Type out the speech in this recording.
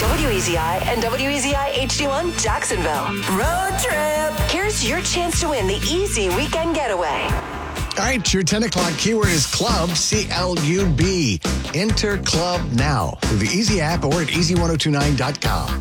WEZI and WEZI HD1 Jacksonville. Road trip. Here's your chance to win the easy weekend getaway. All right, your 10 o'clock keyword is club, C-L-U-B. Enter club now through the Easy app or at easy1029.com.